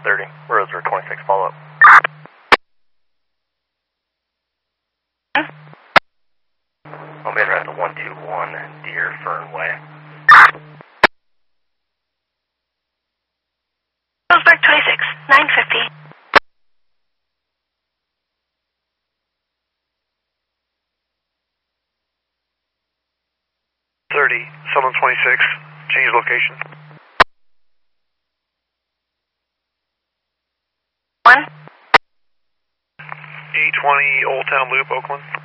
30, Rosewood 26, follow up. I'll be addressed at 121 Deer Fern Way. Roseburg 26, 950. Summerlin 26, change location. 1. 820 Old Town Loop, Oakland.